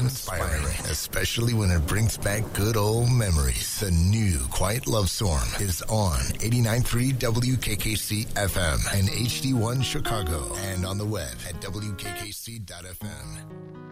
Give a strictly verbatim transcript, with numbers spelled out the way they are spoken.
inspiring, especially when it brings back good old memories. The new Quiet Love Storm is on eighty-nine point three W K K C F M and H D one Chicago, and on the web at W K K C dot F M.